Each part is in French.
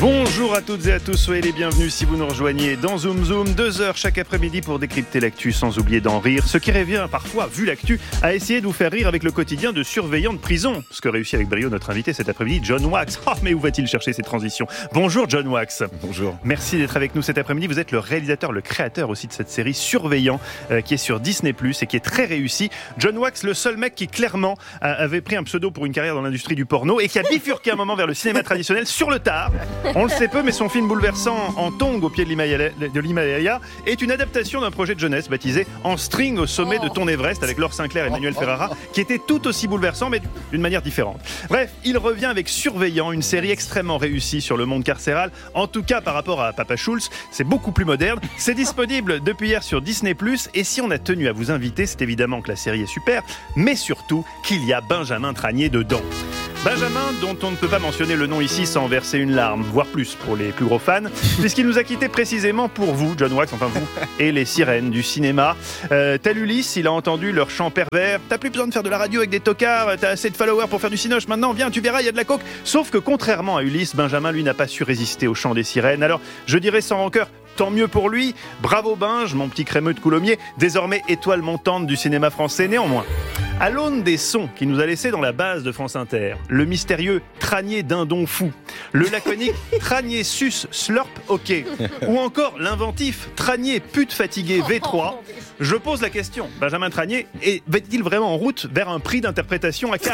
Bonjour à toutes et à tous, soyez les bienvenus si vous nous rejoignez dans Zoom Zoom, 2 heures chaque après-midi pour décrypter l'actu sans oublier d'en rire. Ce qui revient parfois, vu l'actu, à essayer de vous faire rire avec le quotidien de surveillants de prison. Ce que réussit avec brio notre invité cet après-midi, John Wax. Oh, mais où va-t-il chercher ces transitions ? Bonjour John Wax. Bonjour. Merci d'être avec nous cet après-midi. Vous êtes le réalisateur, le créateur aussi de cette série Surveillant qui est sur Disney+, et qui est très réussie. John Wax, le seul mec qui clairement avait pris un pseudo pour une carrière dans l'industrie du porno et qui a bifurqué un moment vers le cinéma traditionnel sur le tard. On le sait peu, mais son film bouleversant En tongue au pied de l'Himalaya est une adaptation d'un projet de jeunesse baptisé En string au sommet de Ton Everest avec Laure Sinclair et Manuel Ferrara, qui était tout aussi bouleversant mais d'une manière différente. Bref, il revient avec Surveillant, une série extrêmement réussie sur le monde carcéral, en tout cas par rapport à Papa Schultz, c'est beaucoup plus moderne. C'est disponible depuis hier sur Disney+, et si on a tenu à vous inviter, c'est évidemment que la série est super, mais surtout qu'il y a Benjamin Tranier dedans. Benjamin, dont on ne peut pas mentionner le nom ici sans verser une larme, voire plus pour les plus gros fans, puisqu'il nous a quittés précisément pour vous, John Wax, enfin vous, et les sirènes du cinéma. Tel Ulysse, il a entendu leur chant pervers. T'as plus besoin de faire de la radio avec des tocards, t'as assez de followers pour faire du cinoche, maintenant viens, tu verras, il y a de la coke. Sauf que contrairement à Ulysse, Benjamin, lui, n'a pas su résister au chant des sirènes. Alors, je dirais sans rancœur, tant mieux pour lui. Bravo Benj, mon petit crémeux de Coulommiers, désormais étoile montante du cinéma français. Néanmoins, à l'aune des sons qu'il nous a laissés dans la base de France Inter, le mystérieux Tranier dindon fou, le laconique Tranier sus slurp ok, ou encore l'inventif Tranier pute fatigué V3, je pose la question, Benjamin Tranier va-t-il vraiment en route vers un prix d'interprétation à Cannes ?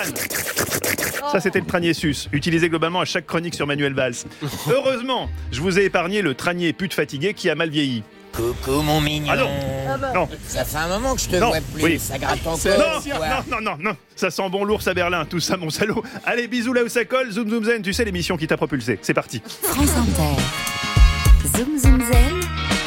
Ça, c'était le Tranier sus, utilisé globalement à chaque chronique sur Manuel Valls. Heureusement, je vous ai épargné le Tranier pute fatigué qui a mal vieilli. Coucou mon mignon. Ah non, non. Ça fait un moment que je te vois plus, oui. ça gratte encore. Non, ça sent bon l'ours à Berlin, tout ça mon salaud. Allez, bisous là où ça colle, Zoom Zoom Zen, tu sais l'émission qui t'a propulsé, c'est parti. France Inter, Zoom Zoom Zen,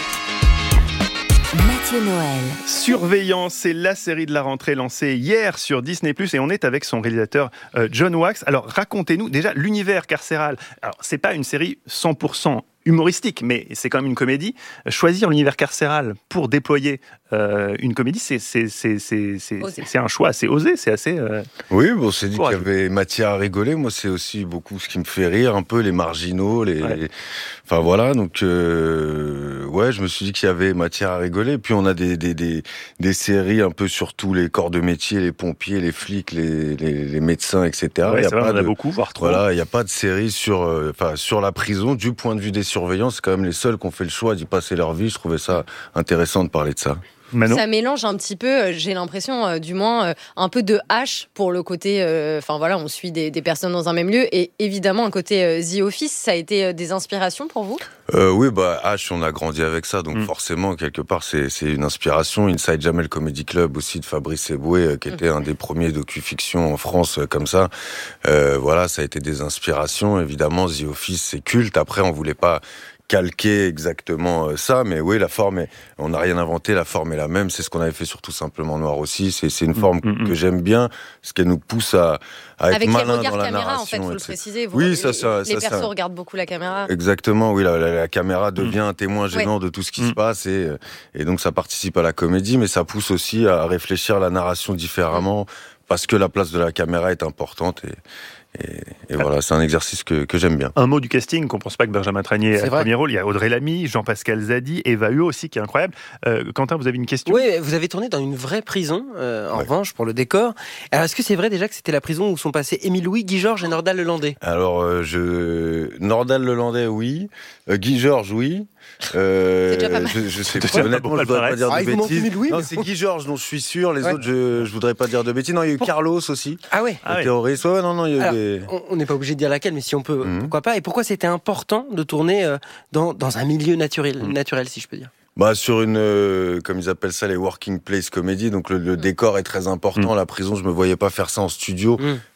Mathieu Noël. Surveillant, c'est la série de la rentrée lancée hier sur Disney+, et on est avec son réalisateur John Wax. Alors racontez-nous déjà l'univers carcéral. Alors c'est pas une série 100% humoristique, mais c'est quand même une comédie. Choisir l'univers carcéral pour déployer une comédie, c'est un choix assez osé, c'est assez... Oui, bon, c'est dit qu'il y avait matière à rigoler. Moi, c'est aussi beaucoup ce qui me fait rire, un peu les marginaux, Enfin voilà, donc ouais, je me suis dit qu'il y avait matière à rigoler. Puis on a des séries un peu sur tous les corps de métier, les pompiers, les flics, les médecins, etc. Ouais, c'est vrai, on en a beaucoup, voire trop. Voilà, il n'y a pas de série sur la prison, du point de vue des surveillants. C'est quand même les seuls qui ont fait le choix d'y passer leur vie. Je trouvais ça intéressant de parler de ça. Manon. Ça mélange un petit peu, j'ai l'impression, du moins, un peu de H pour le côté, enfin voilà, on suit des personnes dans un même lieu, et évidemment un côté The Office. Ça a été des inspirations pour vous ? Oui, H, on a grandi avec ça, donc forcément, quelque part, c'est une inspiration. Inside Jamel Comedy Club aussi de Fabrice Eboué, qui était un des premiers docu-fiction en France comme ça. Voilà, ça a été des inspirations. Évidemment, The Office, c'est culte. Après, on voulait pas calquer exactement ça, mais oui, la forme, on n'a rien inventé, la forme est la même, c'est ce qu'on avait fait sur Tout Simplement Noir aussi, c'est une forme que j'aime bien, ce qui nous pousse à être malin dans la narration. En fait, faut le préciser. Oui, les persos regardent beaucoup la caméra. Exactement, oui, la caméra devient un témoin gênant de tout ce qui se passe, et donc ça participe à la comédie, mais ça pousse aussi à réfléchir la narration différemment, parce que la place de la caméra est importante, et voilà, c'est un exercice que j'aime bien. Un mot du casting, qu'on ne pense pas que Benjamin Tranier a le premier rôle. Il y a Audrey Lamy, Jean-Pascal Zadi, Eva Huot aussi, qui est incroyable. Quentin, vous avez une question ? Oui, vous avez tourné dans une vraie prison, en revanche, pour le décor. Alors, est-ce que c'est vrai déjà que c'était la prison où sont passés Émile Louis, Guy Georges et Nordal Lelandais ? Alors, Nordal Lelandais, oui. Guy Georges, oui. C'est déjà pas mal. Je sais pas, honnêtement, je voudrais pas dire de bêtises. Louis, non, c'est Guy Georges dont je suis sûr. Les autres, je voudrais pas dire de bêtises. Non, il y a eu Carlos aussi. Ah ouais. Le terroriste. Ouais, non, il y a eu des... On n'est pas obligé de dire laquelle, mais si on peut, pourquoi pas. Et pourquoi c'était important de tourner dans un milieu naturel, si je peux dire ? Sur une, comme ils appellent ça, les working place comedy. Donc le décor est très important. La prison, je me voyais pas faire ça en studio.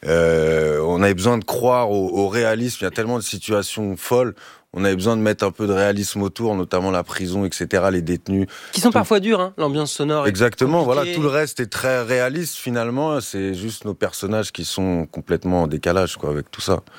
On avait besoin de croire au réalisme. Il y a tellement de situations folles. On avait besoin de mettre un peu de réalisme autour, notamment la prison, etc., les détenus. Qui sont parfois durs, hein, l'ambiance sonore. Exactement, voilà, tout le reste est très réaliste finalement. C'est juste nos personnages qui sont complètement en décalage, quoi, avec tout ça.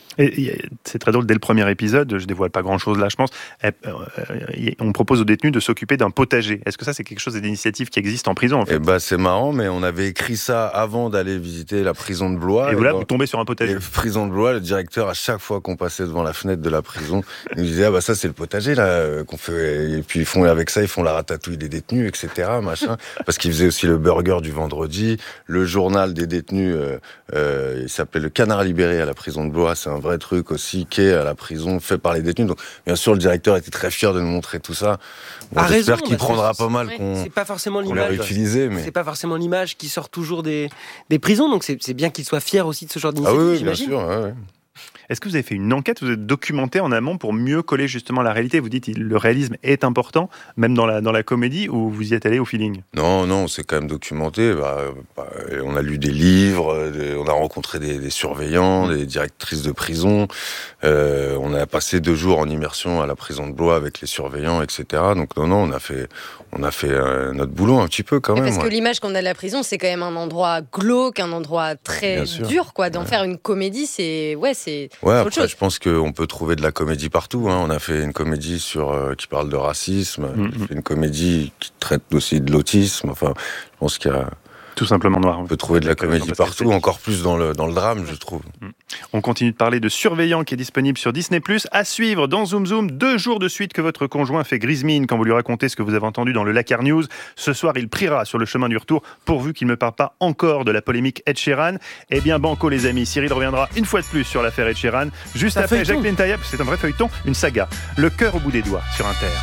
Et c'est très drôle, dès le premier épisode, je dévoile pas grand-chose là, je pense, on propose aux détenus de s'occuper d'un potager. Est-ce que ça, c'est quelque chose d'initiative qui existe en prison, en fait? C'est marrant, mais on avait écrit ça avant d'aller visiter la prison de Blois. Et voilà, vous tombez sur un potager. Et prison de Blois, le directeur, à chaque fois qu'on passait devant la fenêtre de la prison, il nous disait, ça c'est le potager là qu'on fait. Et puis avec ça, ils font la ratatouille des détenus, etc. Machin. Parce qu'ils faisaient aussi le burger du vendredi, le journal des détenus. Il s'appelait le Canard libéré à la prison de Blois. C'est un vrai truc aussi qui est à la prison fait par les détenus. Donc bien sûr, le directeur était très fier de nous montrer tout ça. J'espère qu'il prendra pas mal c'est pas forcément qu'on l'a réutilisé, mais c'est pas forcément l'image qui sort toujours des prisons. Donc c'est bien qu'il soit fier aussi de ce genre d'initiative. Ah oui, j'imagine. bien sûr. Ouais. Est-ce que vous avez fait une enquête, vous êtes documenté en amont pour mieux coller justement la réalité? Vous dites que le réalisme est important, même dans la comédie, ou vous y êtes allé au feeling? Non, c'est quand même documenté. On a lu des livres, on a rencontré des surveillants, des directrices de prison. On a passé 2 jours en immersion à la prison de Blois avec les surveillants, etc. Donc non, on a fait notre boulot un petit peu quand même. Parce que l'image qu'on a de la prison, c'est quand même un endroit glauque, un endroit très dur, quoi. D'en faire une comédie, c'est après, je pense qu'on peut trouver de la comédie partout. On a fait une comédie qui parle de racisme, une comédie qui traite aussi de l'autisme. Enfin, je pense qu'il y a tout simplement noir. On peut trouver de la comédie partout, encore plus dans le drame, je trouve. On continue de parler de Surveillant qui est disponible sur Disney+. À suivre dans Zoom Zoom, 2 jours de suite que votre conjoint fait grise mine quand vous lui racontez ce que vous avez entendu dans le Lakar News. Ce soir, il priera sur le chemin du retour pourvu qu'il ne me parle pas encore de la polémique Ed Sheeran. Eh bien, banco les amis, Cyril reviendra une fois de plus sur l'affaire Ed Sheeran. Juste après, Jacqueline Taillab, c'est un vrai feuilleton, une saga. Le cœur au bout des doigts sur Inter.